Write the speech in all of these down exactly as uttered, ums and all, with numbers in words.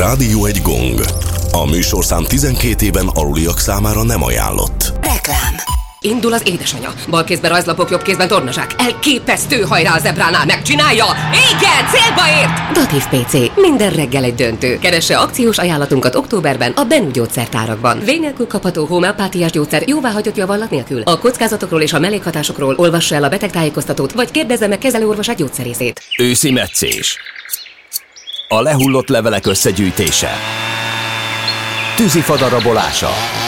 Rádió egy gong. A műsorszám tizenkét éven aluliak számára nem ajánlott. Reklám. Indul az édesanyja. Bal kézben rajzlapok, jobb kézben tornazsák. Elképesztő, hajrá a zebránál, megcsinálja! Igen, célba ért! Datív pé cé. Minden reggel egy döntő. Keresse akciós ajánlatunkat októberben a Benu gyógyszertárakban. Vény nélkül kapható homeopátiás gyógyszer jóváhagyott javallat nélkül. A kockázatokról és a mellékhatásokról olvassa el a betegtájékoztatót, vagy kérdezze meg kezelőorvosát gyógyszerészét. Őszi metszés. A lehullott levelek összegyűjtése. Tűzifa darabolása.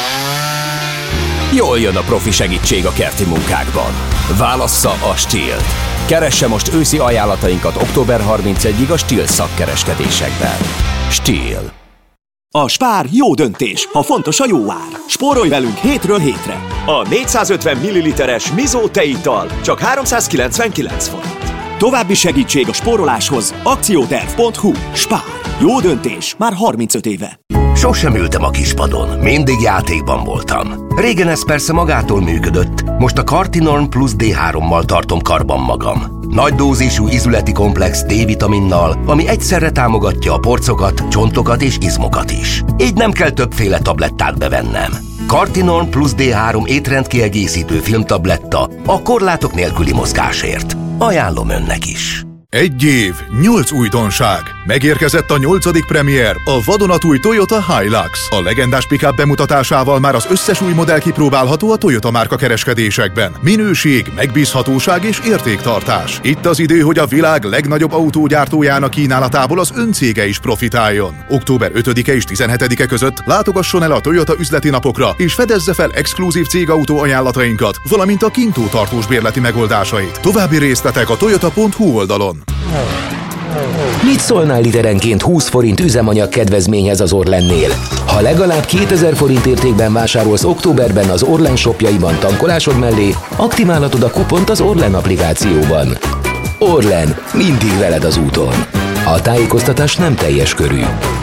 Jól jön a profi segítség a kerti munkákban. Válassza a Stihl-t. Keresse most őszi ajánlatainkat október harmincegyedikéig a Stihl szakkereskedésekben. Stihl. A Spár jó döntés, ha fontos a jó ár. Spórolj velünk hétről hétre. A négyszázötven milliliteres Mizó tejittal csak háromszázkilencvenkilenc forint. További segítség a spóroláshoz akcióterv pont hu. Spár. Jó döntés már harmincöt éve. Sosem ültem a kispadon, mindig játékban voltam. Régen ez persze magától működött, most a Cartinorm Plus dé hárommal tartom karban magam. Nagy dózisú izületi komplex D-vitaminnal, ami egyszerre támogatja a porcokat, csontokat és izmokat is. Így nem kell többféle tablettát bevennem. Cartinorm Plus dé három étrendkiegészítő filmtabletta a korlátok nélküli mozgásért. Ajánlom önnek is. Egy év, nyolc újdonság. Megérkezett a nyolcadik premier, a vadonatúj Toyota Hilux. A legendás pick-up bemutatásával már az összes új modell kipróbálható a Toyota márka kereskedésekben. Minőség, megbízhatóság és értéktartás. Itt az idő, hogy a világ legnagyobb autógyártójának kínálatából az öncége is profitáljon. október ötödike és tizenhetedike között látogasson el a Toyota üzleti napokra, és fedezze fel exkluzív cégautó ajánlatainkat, valamint a Kintó tartós bérleti megoldásait. További részletek a toyota pont hu oldalon. Mit szólnál literenként húsz forint üzemanyag kedvezményhez az Orlennél? Ha legalább kétezer forint értékben vásárolsz októberben az Orlen shopjaiban tankolásod mellé, aktiválhatod a kupont az Orlen applikációban. Orlen, mindig veled az úton. A tájékoztatás nem teljes körű.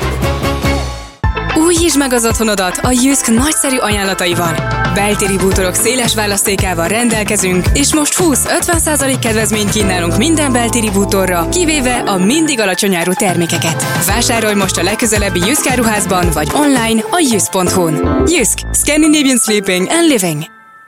Újítsd meg az otthonodat a Jysk nagyszerű ajánlataival. Beltéri bútorok széles választékával rendelkezünk, és most húsz-ötven százalék kedvezményt kínálunk minden beltéri bútorra, kivéve a mindig alacsony áru termékeket. Vásárolj most a legközelebbi Jysk áruházban, vagy online a jysk pont hu-n. Jysk. Scandinavian Sleeping and Living.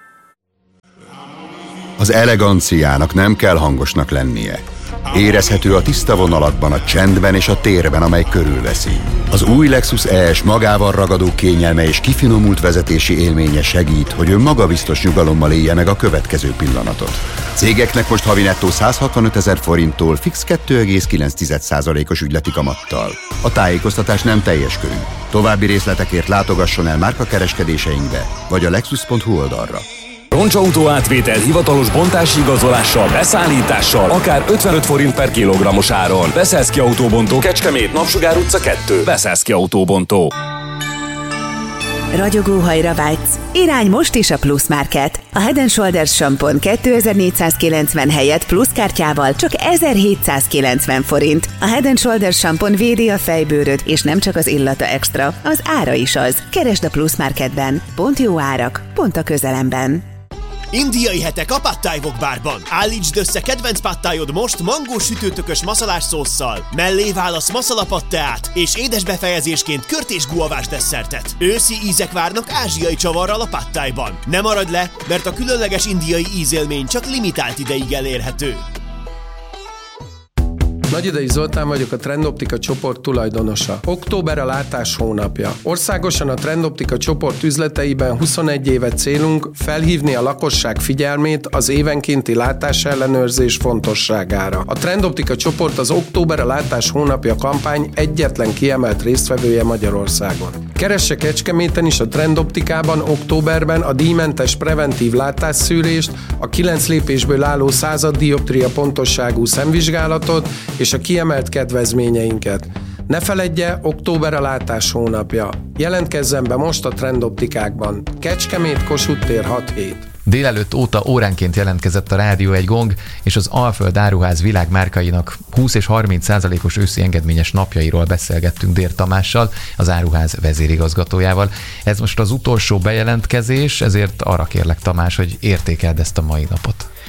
Az eleganciának nem kell hangosnak lennie. Érezhető a tiszta vonalakban, a csendben és a térben, amely körülveszi. Az új Lexus E S magával ragadó kényelme és kifinomult vezetési élménye segít, hogy ön magabiztos nyugalommal élje meg a következő pillanatot. Cégeknek most havi nettó száz hatvanöt ezer forinttól fix kettő egész kilenc százalékos ügyleti kamattal. A tájékoztatás nem teljes körű. További részletekért látogasson el márkakereskedéseinkbe, vagy a lexus pont hu oldalra. Roncsautó átvétel hivatalos bontási igazolással, beszállítással, akár ötvenöt forint per kilogrammos áron. Beszélszki Autóbontó, Kecskemét, Napsugár utca kettő. Beszélszki Autóbontó. Ragyogóhajra vágysz? Irány most is a Plus Market. A Head and Shoulders sampon kétezer-négyszázkilencven helyett plusz kártyával csak ezerhétszázkilencven forint. A Head and Shoulders sampon védi a fejbőröd, és nem csak az illata extra, az ára is az. Keresd a Plus Marketben. Pont jó árak, pont a közelemben. Indiai hetek a Pad Thai Wok bárban. Állítsd össze kedvenc pad thaiod most mangós sütőtökös maszalás szósszal. Mellé válasz maszala pad teát, és édes befejezésként kört és guavás desszertet. Őszi ízek várnak ázsiai csavarral a Pad Thaiban. Ne maradj le, mert a különleges indiai ízélmény csak limitált ideig elérhető. Nagyidei Zoltán vagyok, a Trendoptika csoport tulajdonosa. Október a látás hónapja. Országosan a Trendoptika csoport üzleteiben huszonegy éve célunk felhívni a lakosság figyelmét az évenkénti látásellenőrzés fontosságára. A Trendoptika csoport az Október a látás hónapja kampány egyetlen kiemelt résztvevője Magyarországon. Keresse Kecskeméten is a Trendoptikában októberben a díjmentes preventív látásszűrést, a kilenc lépésből álló század dioptria pontosságú szemvizsgálatot és a kiemelt kedvezményeinket. Ne feledje, október a látás hónapja. Jelentkezzen be most a Trendoptikákban. Kecskemét, Kossuth tér hat hét. Délelőtt óta óránként jelentkezett a Rádió egy gong, és az Alföld áruház világmárkainak húsz és harminc százalékos őszi engedményes napjairól beszélgettünk Dér Tamással, az áruház vezérigazgatójával. Ez most az utolsó bejelentkezés, ezért arra kérlek, Tamás, hogy értékeld ezt a mai napot.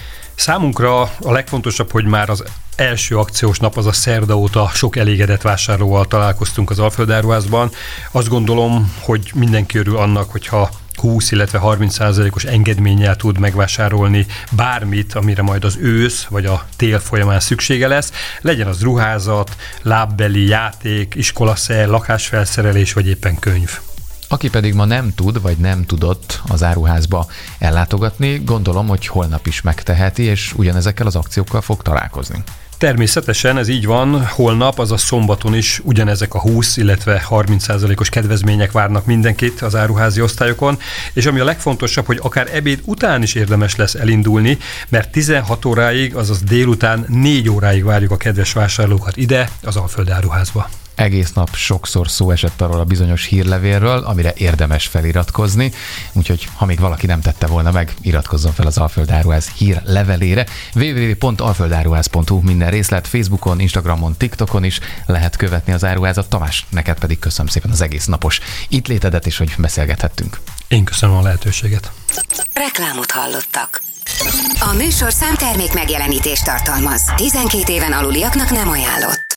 Számunkra a legfontosabb, hogy már az első akciós nap, az a szerda óta sok elégedett vásárlóval találkoztunk az Alföld Áruházban. Azt gondolom, hogy mindenki örül annak, hogyha húsz, illetve harminc százalékos engedménnyel tud megvásárolni bármit, amire majd az ősz vagy a tél folyamán szüksége lesz. Legyen az ruházat, lábbeli, játék, iskolaszer, lakásfelszerelés vagy éppen könyv. Aki pedig ma nem tud, vagy nem tudott az áruházba ellátogatni, gondolom, hogy holnap is megteheti, és ugyanezekkel az akciókkal fog találkozni. Természetesen ez így van, holnap, azaz szombaton is ugyanezek a húsz, illetve harminc százalékos kedvezmények várnak mindenkit az áruházi osztályokon, és ami a legfontosabb, hogy akár ebéd után is érdemes lesz elindulni, mert tizenhat óráig, azaz délután négy óráig várjuk a kedves vásárlókat ide, az Alföld Áruházba. Egész nap sokszor szó esett arról a bizonyos hírlevélről, amire érdemes feliratkozni, úgyhogy ha még valaki nem tette volna meg, iratkozzon fel az Alföld Áruház hírlevelére. double-u double-u double-u pont alföldáruház pont hu minden részlet, Facebookon, Instagramon, TikTokon is lehet követni az áruházat. Tamás, neked pedig köszönöm szépen az egész napos itt létedet, és hogy beszélgethettünk. Én köszönöm a lehetőséget. Reklámot hallottak. A műsorszám termék megjelenítést tartalmaz. tizenkét éven aluliaknak nem ajánlott.